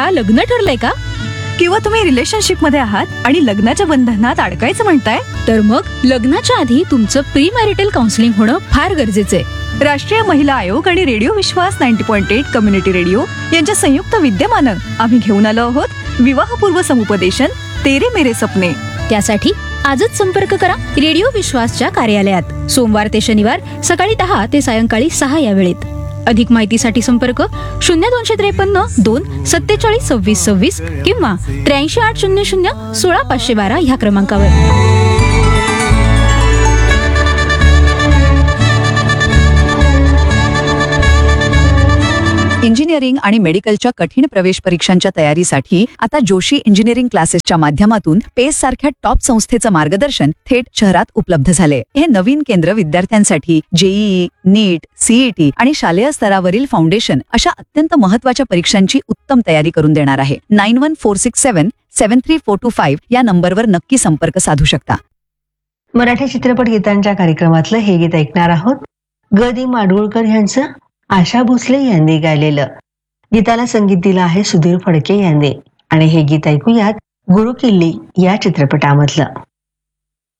हा लग्न ठरलंय का? किंवा तुम्ही रिलेशनशिप मध्ये आहात आणि लग्नाच्या बंधनात अडकायचं म्हणताय? तर मग लग्नाच्या आधी तुमचं प्री मॅरिटल काउन्सिलिंग होणं फार गरजेचं आहे. राष्ट्रीय महिला आयोग आणि रेडिओ विश्वास 90.8 कम्युनिटी रेडिओ यांच्या संयुक्त विद्यमानं आम्ही घेऊन आलो आहोत विवाहपूर्व समुपदेशन तेरे मेरे सपने. त्यासाठी आजच संपर्क करा रेडिओ विश्वासच्या कार्यालयात सोमवार ते शनिवार सकाळी 10 ते सायंकाळी 6 या वेळेत. अधिक माहितीसाठी संपर्क 0253 2 47 26 26 किंवा 83 800 16 512 ह्या क्रमांकावर. इंजिनिअरिंग आणि मेडिकलच्या कठीण प्रवेश परीक्षांच्या तयारीसाठी आता जोशी इंजिनिअरिंग क्लासेसच्या माध्यमातून पेस सारख्या टॉप संस्थेचं मार्गदर्शन थेट शहरात उपलब्ध झाले. हे नवीन केंद्र विद्यार्थ्यांसाठी जेईई, नीट, सीईटी आणि शालेय स्तरावरील फाउंडेशन अशा अत्यंत महत्वाच्या परीक्षांची उत्तम तयारी करून देणार आहे. 9146773425 या नंबरवर नक्की संपर्क साधू शकता. मराठी चित्रपट गीतांच्या कार्यक्रमातलं हे गीत ऐकणार आहोत. ग दी माडगुळकर यांचं आशा भोसले यांनी गायलेलं. गीताला संगीत दिलं आहे सुधीर फडके यांनी आणि हे गीत ऐकूयात गुरु किल्ली या चित्रपटामधलं.